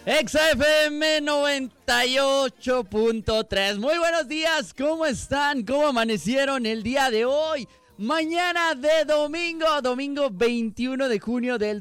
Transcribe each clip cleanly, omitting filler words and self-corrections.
XFM 98.3. Muy buenos días, ¿cómo están? ¿Cómo amanecieron el día de hoy? Mañana de domingo 21 de junio del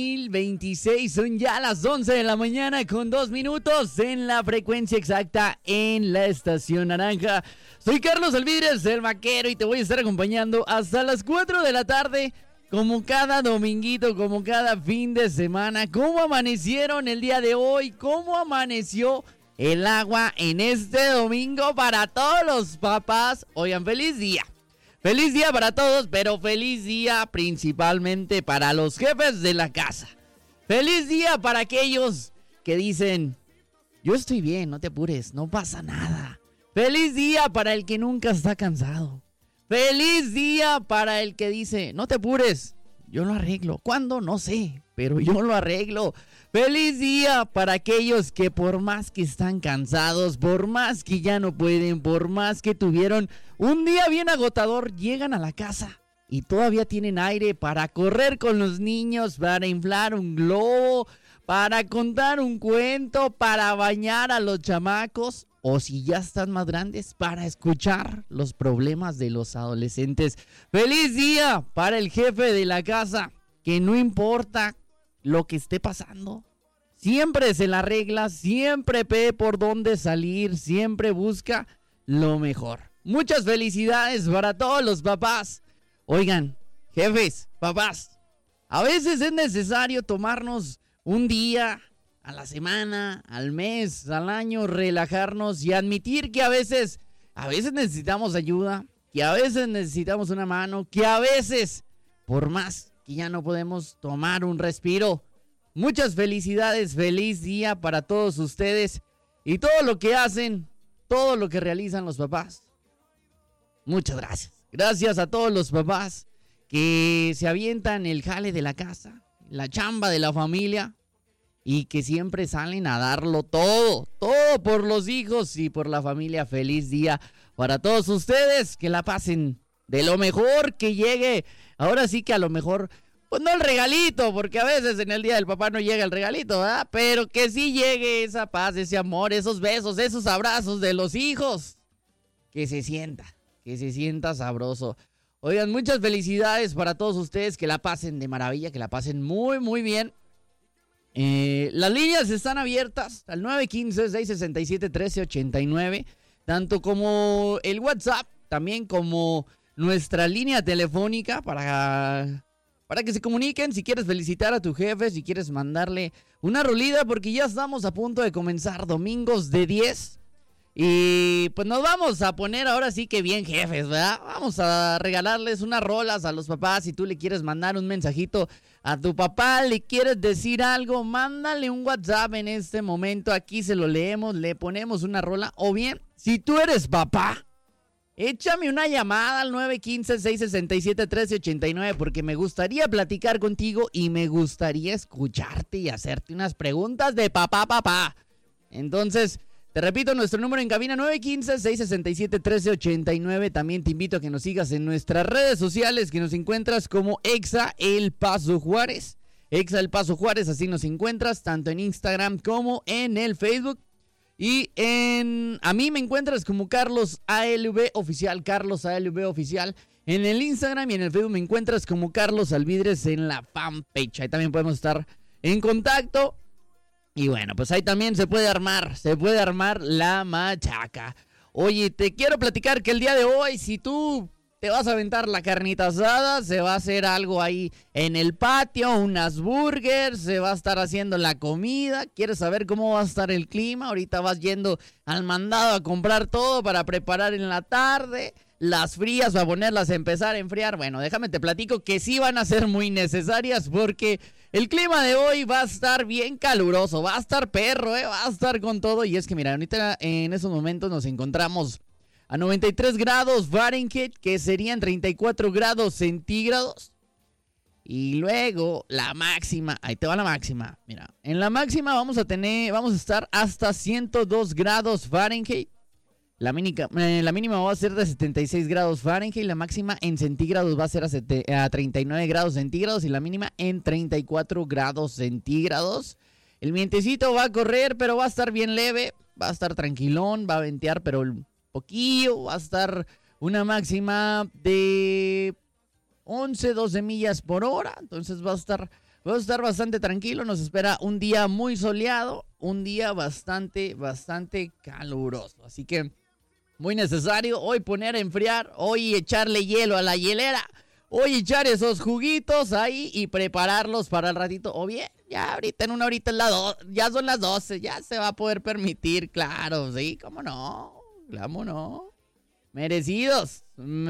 2026. Son ya las 11 de la mañana con 2 minutos en la frecuencia exacta en la estación naranja. Soy Carlos Alvidres, el vaquero, y te voy a estar acompañando hasta las 4 de la tarde. Como cada dominguito, como cada fin de semana. ¿Cómo amanecieron el día de hoy? ¿Cómo amaneció el agua en este domingo para todos los papás? Oigan, feliz día. Feliz día para todos, pero feliz día principalmente para los jefes de la casa. Feliz día para aquellos que dicen, yo estoy bien, no te apures, no pasa nada. Feliz día para el que nunca está cansado. Feliz día para el que dice, no te apures, yo lo arreglo. ¿Cuándo? No sé, pero yo lo arreglo. Feliz día para aquellos que por más que están cansados, por más que ya no pueden, por más que tuvieron un día bien agotador, llegan a la casa y todavía tienen aire para correr con los niños, para inflar un globo, para contar un cuento, para bañar a los chamacos. O si ya están más grandes, para escuchar los problemas de los adolescentes. ¡Feliz día para el jefe de la casa! Que no importa lo que esté pasando, siempre se la arregla, siempre ve por dónde salir, siempre busca lo mejor. Muchas felicidades para todos los papás. Oigan, jefes, papás, a veces es necesario tomarnos un día a la semana, al mes, al año, relajarnos y admitir que a veces necesitamos ayuda, que a veces necesitamos una mano, que a veces, por más que ya no podemos tomar un respiro. Muchas felicidades, feliz día para todos ustedes y todo lo que hacen, todo lo que realizan los papás. Muchas gracias. Gracias a todos los papás que se avientan el jale de la casa, la chamba de la familia. Y que siempre salen a darlo todo por los hijos y por la familia. Feliz día para todos ustedes, que la pasen de lo mejor, que llegue. Ahora sí que a lo mejor, pues no el regalito, porque a veces en el día del papá no llega el regalito, ¿verdad? Pero que sí llegue esa paz, ese amor, esos besos, esos abrazos de los hijos. Que se sienta sabroso. Oigan, muchas felicidades para todos ustedes, que la pasen de maravilla, que la pasen muy, muy bien. Las líneas están abiertas al 915-667-1389, tanto como el WhatsApp, también como nuestra línea telefónica para que se comuniquen. Si quieres felicitar a tu jefe, si quieres mandarle una rolida, porque ya estamos a punto de comenzar domingos de 10. Y pues nos vamos a poner ahora sí que bien jefes, ¿verdad? Vamos a regalarles unas rolas a los papás. Si tú le quieres mandar un mensajito a tu papá, le quieres decir algo, mándale un WhatsApp en este momento. Aquí se lo leemos, le ponemos una rola. O bien, si tú eres papá, échame una llamada al 915-667-1389, porque me gustaría platicar contigo y me gustaría escucharte y hacerte unas preguntas de papá. Entonces, te repito, nuestro número en cabina 915-667-1389. También te invito a que nos sigas en nuestras redes sociales, que nos encuentras como Exa El Paso Juárez. Exa El Paso Juárez, así nos encuentras, tanto en Instagram como en el Facebook. Y a mí me encuentras como Carlos ALV Oficial, Carlos ALV Oficial. En el Instagram y en el Facebook me encuentras como Carlos Alvidres en la fanpage. Ahí también podemos estar en contacto. Y bueno, pues ahí también se puede armar la machaca. Oye, te quiero platicar que el día de hoy, si tú te vas a aventar la carnita asada, se va a hacer algo ahí en el patio, unas burgers, se va a estar haciendo la comida. ¿Quieres saber cómo va a estar el clima? Ahorita vas yendo al mandado a comprar todo para preparar en la tarde. Las frías, para ponerlas a empezar a enfriar. Bueno, déjame te platico que sí van a ser muy necesarias, porque el clima de hoy va a estar bien caluroso, va a estar perro, va a estar con todo. Y es que mira, ahorita en esos momentos nos encontramos a 93 grados Fahrenheit, que serían 34 grados centígrados. Y luego la máxima, ahí te va la máxima. Mira, en la máxima vamos a estar hasta 102 grados Fahrenheit. La mínima va a ser de 76 grados Fahrenheit, la máxima en centígrados va a ser a 39 grados centígrados y la mínima en 34 grados centígrados. El vientecito va a correr, pero va a estar bien leve, va a estar tranquilón, va a ventear, pero un poquillo, va a estar una máxima de 11, 12 millas por hora, entonces va a estar bastante tranquilo. Nos espera un día muy soleado, un día bastante caluroso, así que muy necesario hoy poner a enfriar, hoy echarle hielo a la hielera, hoy echar esos juguitos ahí y prepararlos para el ratito, o bien, ya ahorita en una horita ya son las 12, ya se va a poder permitir, claro, sí, cómo no. Merecidos.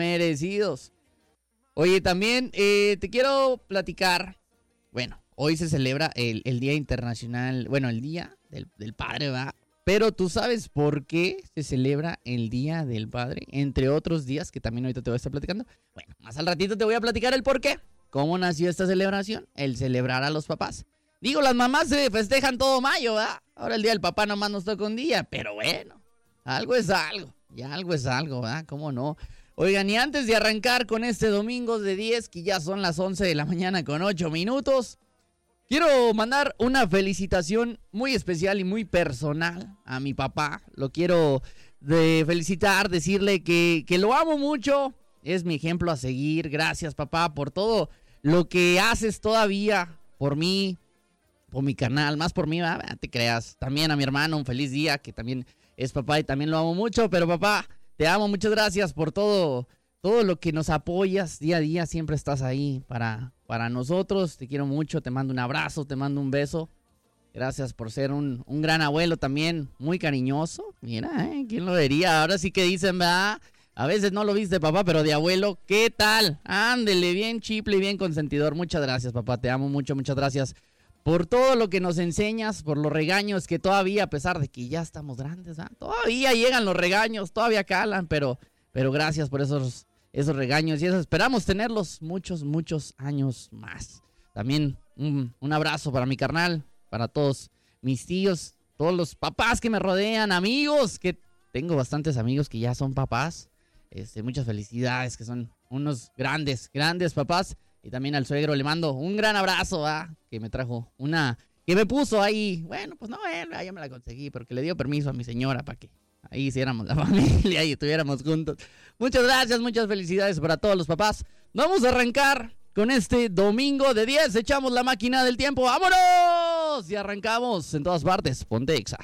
Oye, también te quiero platicar. Bueno, hoy se celebra el Día Internacional, bueno, el Día del Padre, ¿va? Pero ¿tú sabes por qué se celebra el Día del Padre? Entre otros días que también ahorita te voy a estar platicando. Bueno, más al ratito te voy a platicar el por qué. ¿Cómo nació esta celebración? El celebrar a los papás. Digo, las mamás se festejan todo mayo, ¿verdad? Ahora el Día del Papá nomás nos toca un día, pero bueno, algo es algo, ¿verdad? ¿Cómo no? Oigan, y antes de arrancar con este domingo de 10, que ya son las 11 de la mañana con 8 minutos, quiero mandar una felicitación muy especial y muy personal a mi papá. Lo quiero felicitar, decirle que lo amo mucho, es mi ejemplo a seguir. Gracias, papá, por todo lo que haces todavía por mí, por mi canal, más por mí, ¿verdad? No te creas. También a mi hermano, un feliz día, que también es papá y también lo amo mucho. Pero papá, te amo, muchas gracias por todo lo que nos apoyas día a día. Siempre estás ahí para nosotros. Te quiero mucho, te mando un abrazo, te mando un beso. Gracias por ser un gran abuelo también, muy cariñoso. Mira, ¿quién lo vería? Ahora sí que dicen, ¿verdad? A veces no lo viste, papá, pero de abuelo, ¿qué tal? Ándele, bien chiple y bien consentidor. Muchas gracias, papá, te amo mucho, muchas gracias por todo lo que nos enseñas, por los regaños que todavía, a pesar de que ya estamos grandes, ¿eh? Todavía llegan los regaños, todavía calan, pero gracias por esos regaños y eso. Esperamos tenerlos muchos años más. También un abrazo para mi carnal, para todos mis tíos, todos los papás que me rodean, amigos, que tengo bastantes amigos que ya son papás. Muchas felicidades, que son unos grandes papás. Y también al suegro le mando un gran abrazo, que me trajo que me puso ahí. Bueno, pues no, ya me la conseguí, porque le dio permiso a mi señora para que ahí hiciéramos la familia y estuviéramos juntos. Muchas gracias, muchas felicidades para todos los papás. Vamos a arrancar con este domingo de 10. Echamos la máquina del tiempo. ¡Vámonos! Y arrancamos en todas partes. Ponte Exa.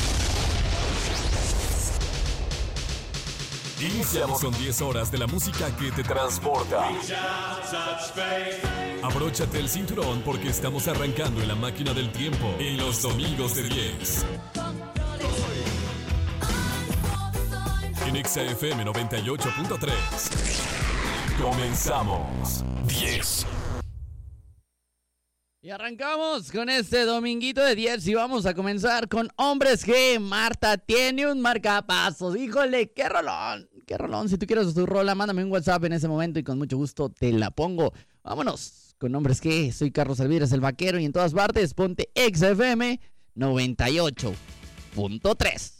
Iniciamos con 10 horas de la música que te transporta. Abróchate el cinturón porque estamos arrancando en la máquina del tiempo en los domingos de 10. En Exa FM 98.3. Comenzamos. 10. Y arrancamos con este dominguito de 10 y vamos a comenzar con Hombres G. Marta tiene un marcapasos. Híjole, qué rolón. Si tú quieres tu rola, mándame un WhatsApp en ese momento y con mucho gusto te la pongo. Vámonos con Hombres G. Soy Carlos Alvíraz, el vaquero, y en todas partes ponte Exa FM 98.3.